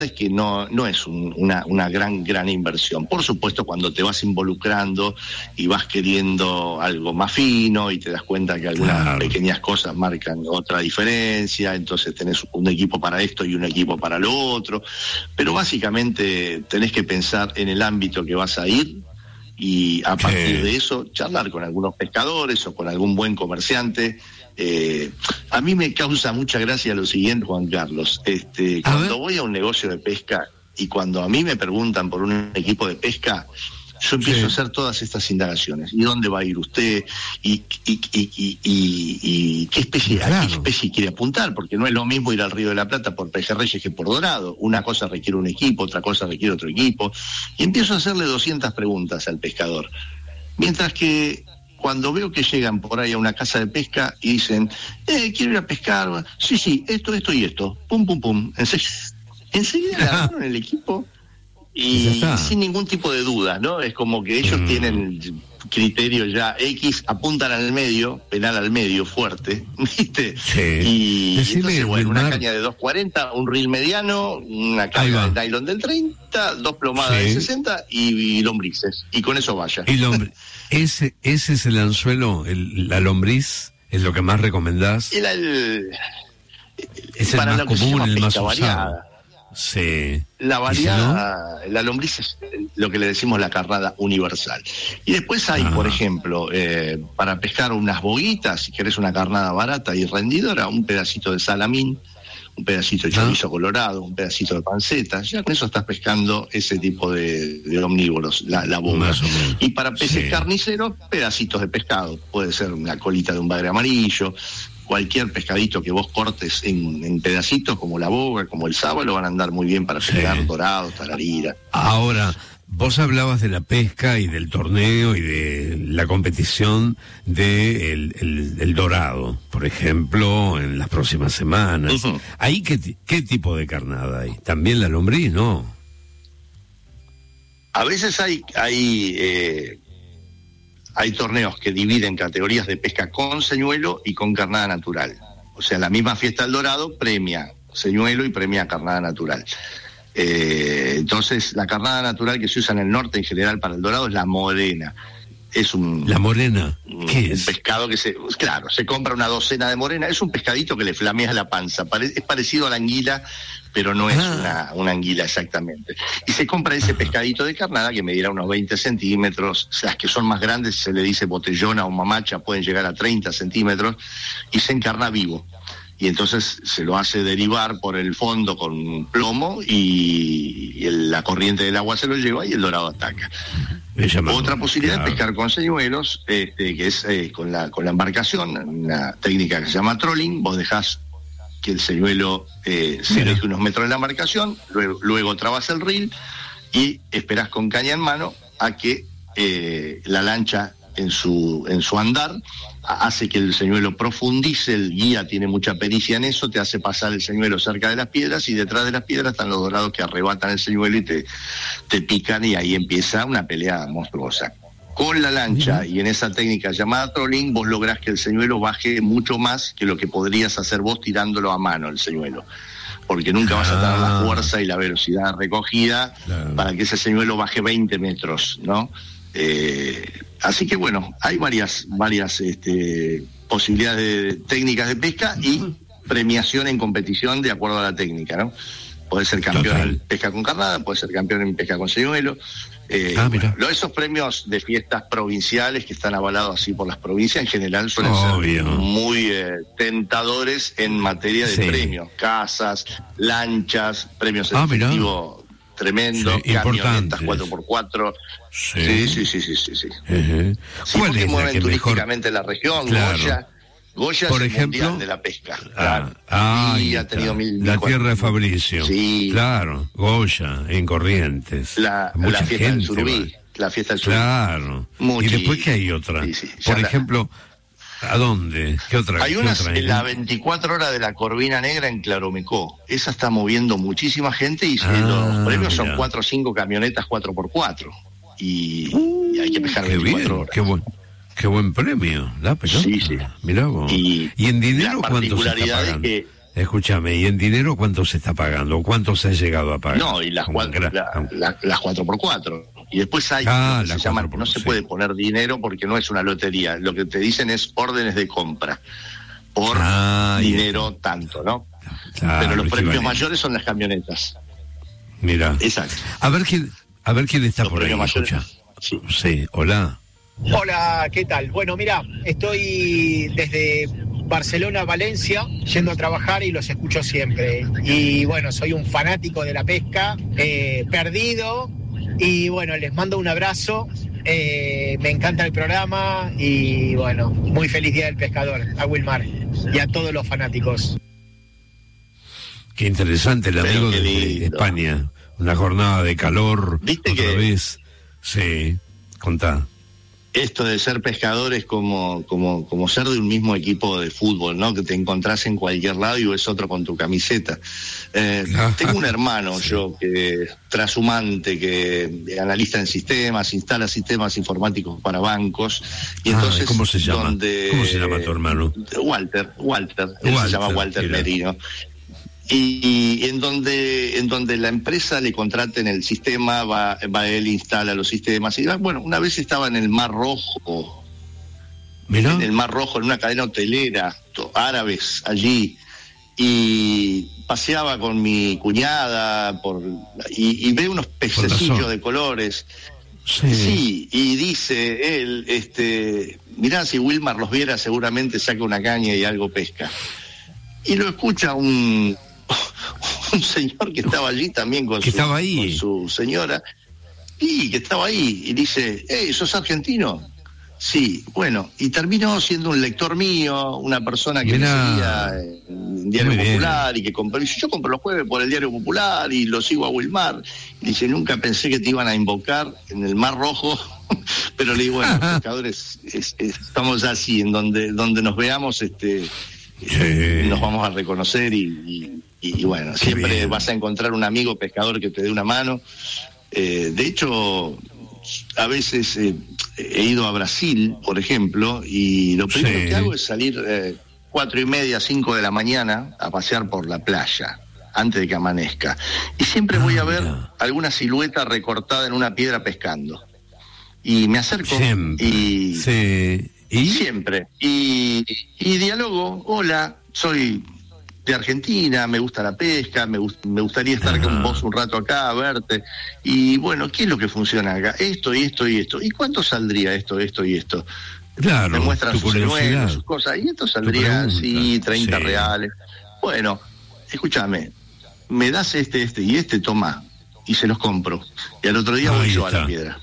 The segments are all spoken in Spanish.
es que no es una gran inversión. Por supuesto, cuando te vas involucrando y vas queriendo algo más fino y te das cuenta que algunas pequeñas cosas marcan otra diferencia, entonces tenés un equipo para esto y un equipo para lo otro, pero básicamente tenés que pensar en el ámbito que vas a ir y a partir de eso charlar con algunos pescadores o con algún buen comerciante. A mí me causa mucha gracia lo siguiente, Juan Carlos. Cuando voy a un negocio de pesca y cuando a mí me preguntan por un equipo de pesca, yo empiezo a hacer todas estas indagaciones. ¿Y dónde va a ir usted? ¿Y qué especie, a qué especie quiere apuntar? Porque no es lo mismo ir al Río de la Plata por pejerreyes que por dorado. Una cosa requiere un equipo, otra cosa requiere otro equipo. Y empiezo a hacerle 200 preguntas al pescador. Mientras que cuando veo que llegan por ahí a una casa de pesca y dicen, quiero ir a pescar, sí, esto y esto, pum, pum, pum, enseguida agarraron el equipo y sin ningún tipo de duda, ¿no? Es como que ellos tienen criterio ya X, apuntan al medio, penal al medio, fuerte, ¿viste? Y entonces, bueno, una caña de 240, un reel mediano, una caña de nylon del 30, 2 plomadas de 60 y lombrices, y con eso vaya. Ese es el anzuelo, la lombriz, es lo que más recomendás. Es el para más común, el más variada. usado. Sí. La variada, ¿no? La lombriz es lo que le decimos la carnada universal. Y después hay, por ejemplo, para pescar unas boguitas, si querés una carnada barata y rendidora, un pedacito de salamín, un pedacito de chorizo colorado, un pedacito de panceta, ya con eso estás pescando ese tipo de omnívoros, la boga. Y para peces carniceros, pedacitos de pescado, puede ser una colita de un bagre amarillo, cualquier pescadito que vos cortes en pedacitos, como la boga, como el sábalo, van a andar muy bien para pescar dorados, tararira. Ahora, vos hablabas de la pesca y del torneo y de la competición de el dorado, por ejemplo, en las próximas semanas. ¿Ahí qué tipo de carnada hay? ¿También la lombriz, no? A veces hay torneos que dividen categorías de pesca con señuelo y con carnada natural. O sea, la misma fiesta del dorado premia señuelo y premia carnada natural. Entonces, la carnada natural que se usa en el norte en general para el dorado es la morena. Es ¿La morena? ¿Qué es? Un pescado que se compra una docena de morena. Es un pescadito que le flamea la panza. Es parecido a la anguila, pero no es una anguila exactamente. Y se compra ese pescadito de carnada que medirá unos 20 centímetros. Las que son más grandes se le dice botellona o mamacha, pueden llegar a 30 centímetros, y se encarna vivo. Y entonces se lo hace derivar por el fondo con plomo y la corriente del agua se lo lleva y el dorado ataca. Otra posibilidad es pescar con señuelos, que es con la embarcación, una técnica que se llama trolling. Vos dejás que el señuelo se aleje unos metros de la embarcación, luego trabas el reel y esperás con caña en mano a que la lancha en su andar hace que el señuelo profundice. El guía tiene mucha pericia en eso, te hace pasar el señuelo cerca de las piedras y detrás de las piedras están los dorados que arrebatan el señuelo y te pican, y ahí empieza una pelea monstruosa. Con la lancha y en esa técnica llamada trolling, vos lográs que el señuelo baje mucho más que lo que podrías hacer vos tirándolo a mano el señuelo, porque nunca vas a tener la fuerza y la velocidad recogida para que ese señuelo baje 20 metros, ¿no? Así que bueno, hay varias posibilidades de técnicas de pesca y premiación en competición de acuerdo a la técnica, ¿no? Puede ser campeón en pesca con carnada, puede ser campeón en pesca con señuelo. Esos premios de fiestas provinciales que están avalados así por las provincias en general suelen ser muy tentadores en materia de premios, casas, lanchas, premios efectivos tremendo, camionetas 4x4. Sí. ¿Cuál es mueven la que turísticamente mejor? La región, Goya por es ejemplo, el mundial de la pesca. Y ha tenido la tierra de Fabricio. Claro, Goya, en Corrientes. La fiesta del surubí. La fiesta del surubí. Claro. Y después que hay otra. Por ejemplo, ¿a dónde? ¿Qué otra? Hay unas en la 24 horas de la Corvina Negra en Claromecó. Esa está moviendo muchísima gente y los premios son 4 o 5 camionetas 4x4. Y hay que pescar 24 horas. Qué buen premio, la pelota. Mirá vos. ¿Y en dinero cuánto se está pagando? Escúchame, ¿y en dinero cuánto se está pagando? ¿Cuánto se ha llegado a pagar? No, y las 4x4. Y después hay lo que se llama, no se puede poner dinero porque no es una lotería. Lo que te dicen es órdenes de compra por dinero tanto, ¿no? Claro, pero los premios mayores son las camionetas. Mira. Exacto. A ver quién está por ahí. Escucha. Sí, hola. Hola, ¿qué tal? Bueno, mira, estoy desde Barcelona, Valencia, yendo a trabajar y los escucho siempre. Y bueno, soy un fanático de la pesca, perdido, y bueno, les mando un abrazo. Me encanta el programa y bueno, muy feliz Día del Pescador a Wilmar y a todos los fanáticos. Qué interesante, el amigo de España. Una jornada de calor. ¿Viste otra vez? Sí, contá. Esto de ser pescador es como ser de un mismo equipo de fútbol, ¿no? Que te encontrás en cualquier lado y ves otro con tu camiseta. Tengo un hermano, yo, que trashumante, que analista en sistemas, instala sistemas informáticos para bancos. Y entonces, ¿cómo se llama? ¿Cómo se llama tu hermano? Walter. Él se llama Walter Merino. Y en donde la empresa le contrata en el sistema, va él, instala los sistemas. Y bueno, una vez estaba en el Mar Rojo, ¿Mirá? En el Mar Rojo, en una cadena hotelera, árabes allí, y paseaba con mi cuñada y ve unos pececillos de colores. Sí, y dice él, mirá, si Wilmar los viera seguramente saca una caña y algo pesca. Y lo escucha un señor que estaba allí también con su señora, y que estaba ahí, y dice, ¿sos argentino? Sí, bueno, y terminó siendo un lector mío, una persona que me seguía en Diario Popular y que compró. Y yo compro los jueves por el Diario Popular y lo sigo a Wilmar. Y dice, nunca pensé que te iban a invocar en el Mar Rojo, pero le digo, bueno, pescadores, estamos así, en donde nos veamos, nos vamos a reconocer y bueno, siempre vas a encontrar un amigo pescador que te dé una mano. De hecho, a veces he ido a Brasil, por ejemplo, y lo primero que hago es salir 4:30, 5 de la mañana a pasear por la playa antes de que amanezca. Y siempre voy a ver alguna silueta recortada en una piedra pescando. Y me acerco y siempre. Y dialogo, hola, soy de Argentina, me gusta la pesca, me gustaría estar con vos un rato acá, a verte. Y bueno, ¿qué es lo que funciona acá? Esto y esto y esto. ¿Y cuánto saldría esto y esto? Claro, me muestran sus señuelos, sus cosas. Y esto saldría así, 30 reales. Bueno, escúchame, me das este y toma, y se los compro. Y al otro día voy yo a la piedra.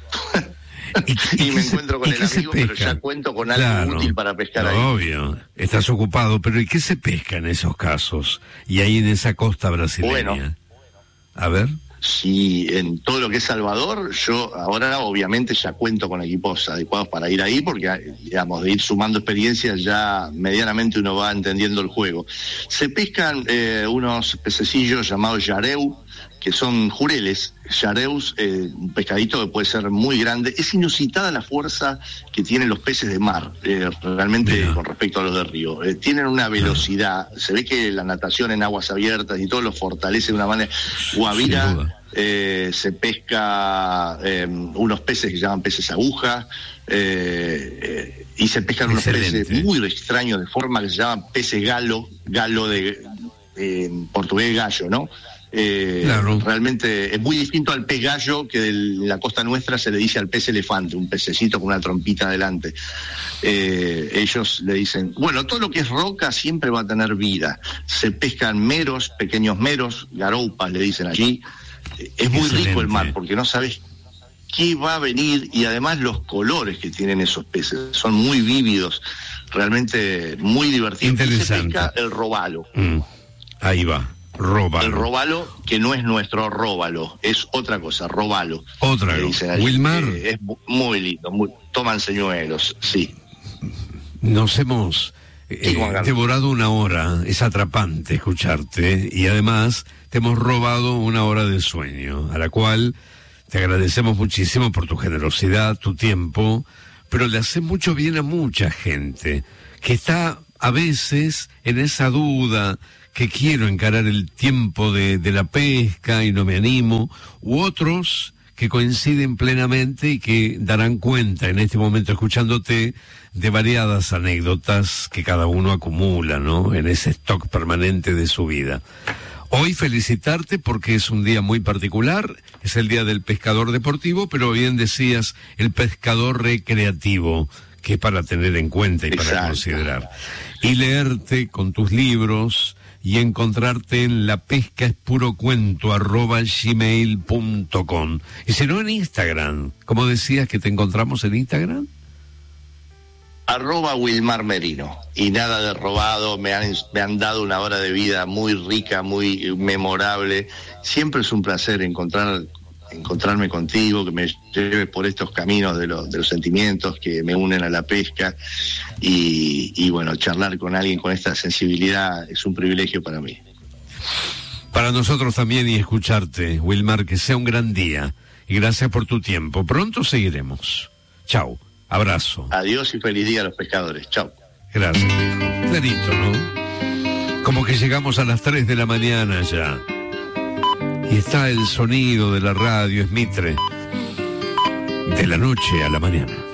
Y me encuentro con el amigo, pero ya cuento con algo útil para pescar ahí. Obvio, estás ocupado, pero ¿y qué se pesca en esos casos? Y ahí en esa costa brasileña. Bueno, a ver. Sí, en todo lo que es Salvador, yo ahora obviamente ya cuento con equipos adecuados para ir ahí, porque digamos, de ir sumando experiencias ya medianamente uno va entendiendo el juego. Se pescan unos pececillos llamados yareu, que son jureles. Yareus, un pescadito que puede ser muy grande. Es inusitada la fuerza que tienen los peces de mar, realmente con respecto a los de río. Tienen una velocidad, se ve que la natación en aguas abiertas y todo lo fortalece de una manera. Guavira, se pesca unos peces que se llaman peces aguja, y se pescan unos peces muy extraños de forma que se llaman peces galo de portugués gallo, ¿no? Realmente es muy distinto al pez gallo, que de la costa nuestra se le dice al pez elefante, un pececito con una trompita adelante. Ellos le dicen, bueno, todo lo que es roca siempre va a tener vida. Se pescan meros, pequeños meros, garoupas le dicen allí. Es muy rico el mar porque no sabes qué va a venir, y además los colores que tienen esos peces son muy vívidos, realmente muy divertidos. Y se pesca el robalo. Ahí va. Róbalo. El robalo, que no es nuestro róbalo, es otra cosa, robalo. Otra cosa. Wilmar. Es muy lindo, toman señuelos, sí. Nos hemos devorado una hora, es atrapante escucharte, y además te hemos robado una hora de sueño, a la cual te agradecemos muchísimo por tu generosidad, tu tiempo, pero le hace mucho bien a mucha gente que está a veces en esa duda, que quiero encarar el tiempo de la pesca y no me animo, u otros que coinciden plenamente y que darán cuenta en este momento escuchándote de variadas anécdotas que cada uno acumula, ¿no? En ese stock permanente de su vida. Hoy felicitarte porque es un día muy particular, es el día del pescador deportivo, pero bien decías el pescador recreativo, que es para tener en cuenta y para considerar. Y leerte con tus libros y encontrarte en lapescaespurocuento@gmail.com. Y si no, en Instagram. ¿Cómo decías que te encontramos en Instagram? @Wilmar Merino. Y nada de robado, me han dado una hora de vida muy rica, muy memorable. Siempre es un placer encontrarme contigo, que me lleves por estos caminos de los sentimientos que me unen a la pesca. Y bueno, charlar con alguien con esta sensibilidad es un privilegio para mí. Para nosotros también, y escucharte, Wilmar, que sea un gran día. Y gracias por tu tiempo. Pronto seguiremos. Chau. Abrazo. Adiós y feliz día a los pescadores. Chau. Gracias, hijo. Clarito, ¿no? Como que llegamos a las 3 de la mañana ya. Y está el sonido de la radio, es Mitre. De la noche a la mañana.